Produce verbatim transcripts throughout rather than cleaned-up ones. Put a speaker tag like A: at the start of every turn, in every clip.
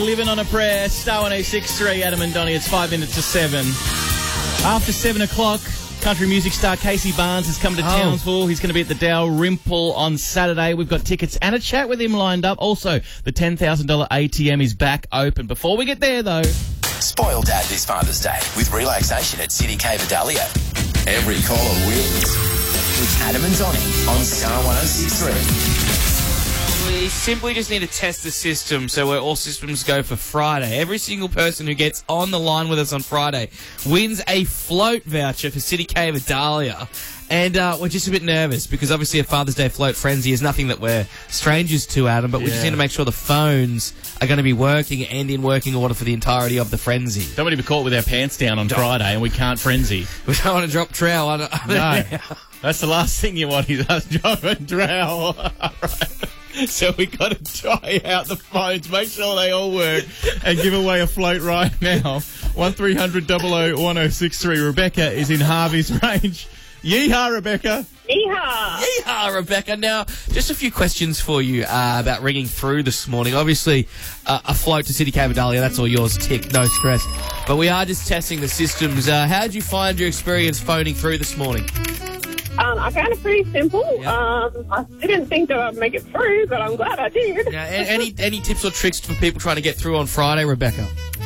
A: Living on a Prayer, Star one oh six point three, Adam and Donnie. It's five minutes to seven. After seven o'clock, country music star Casey Barnes has come to
B: Oh.
A: Townsville. He's going to be at the Dalrymple on Saturday. We've got tickets and a chat with him lined up. Also, the ten thousand dollars A T M is back open. Before we get there, though...
C: Spoil Dad this Father's Day with relaxation at City K Vidalia. Every caller wins. With Adam and Donnie on Star one oh six point three.
B: We simply just need to test the system so where all systems go for Friday. Every single person who gets on the line with us on Friday wins a float voucher for City K Vidalia. And uh, we're just a bit nervous because obviously a Father's Day float frenzy is nothing that we're strangers to, Adam, but we just
A: Yeah.
B: need to make sure the phones are going to be working and in working order for the entirety of the frenzy.
A: Don't want to be caught with our pants down on Friday and we can't frenzy.
B: We don't want to drop trowel. I don't,
A: No. That's the last thing you want is us dropping trowel. Right. So we got to try out the phones, make sure they all work, and give away a float right now. one three hundred, double oh, one oh six three. Rebecca is in Harvey's range. Yeehaw, Rebecca.
D: Yeehaw!
B: Yeehaw, Rebecca. Now, just a few questions for you uh, about ringing through this morning. Obviously, uh, a float to City K Vidalia, that's all yours, tick, no stress. But we are just testing the systems. Uh, how did you find your experience phoning through this morning?
D: Um, I found it pretty simple.
B: Yeah.
D: Um, I didn't think that I'd make it through, but I'm glad I did.
B: Now, a- any any tips or tricks for people trying to get through on Friday, Rebecca?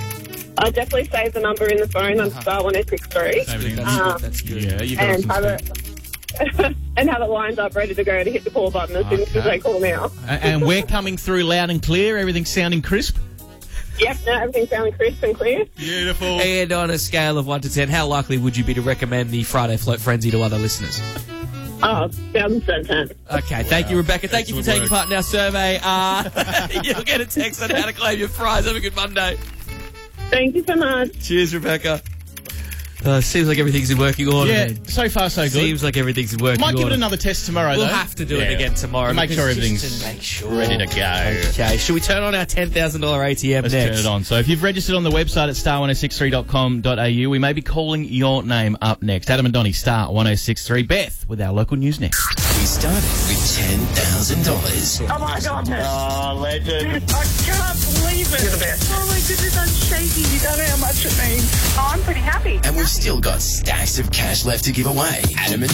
D: I definitely saved the number in the phone on Star one oh six three.
A: Everything
B: That's
D: Um,
B: good. That's good.
A: Yeah, you got
D: And
A: some
D: have
A: stuff.
D: it, and have it lined up ready to go to hit the call button as soon as
A: Okay.
D: they call now.
A: A- And we're coming through loud and clear. Everything's sounding crisp.
D: Yep, no, everything's sounding crisp and clear.
A: Beautiful.
B: And on a scale of one to ten, how likely would you be to recommend the Friday Float Frenzy to other listeners?
D: Oh, thousand percent ten.
B: Okay, thank you, Rebecca. Thank you for
A: Excellent
B: taking
A: work.
B: part in our survey. Uh, you'll get a text on how to claim your prize. Have a good Monday.
D: Thank you so much.
B: Cheers, Rebecca. Uh, seems like everything's in working order.
A: Yeah,
B: man.
A: so far so good.
B: Seems like everything's in working
A: Might
B: order.
A: give it another test tomorrow,
B: We'll
A: though.
B: have to do
A: Yeah.
B: it again tomorrow.
A: Make
B: because
A: sure
B: just
A: everything's
B: to make sure.
A: ready to go.
B: Okay, should we turn on our ten thousand dollars A T M
A: Let's
B: next?
A: turn it on. So if you've registered on the website at star one oh six three dot com dot a u, we may be calling your name up next. Adam and Donnie, Star one oh six three. Beth with our local news next.
C: We started with ten thousand dollars.
D: Oh my goodness.
A: Oh, legend.
D: I can't believe it. You're the best. Oh my goodness, I'm shaking. You don't know how much it means. Oh, I'm pretty happy.
C: And we've still got stacks of cash left to give away. Adam and